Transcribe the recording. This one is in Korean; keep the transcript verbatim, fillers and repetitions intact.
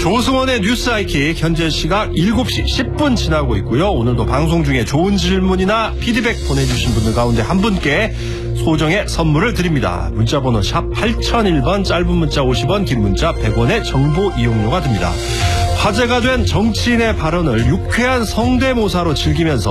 조승원의 뉴스 아이킥 현재 시각 일곱 시 십 분 지나고 있고요. 오늘도 방송 중에 좋은 질문이나 피드백 보내주신 분들 가운데 한 분께 소정의 선물을 드립니다. 문자번호 샵 팔공공일 번, 짧은 문자 오십 원, 긴 문자 백 원의 정보 이용료가 듭니다. 화제가 된 정치인의 발언을 유쾌한 성대모사로 즐기면서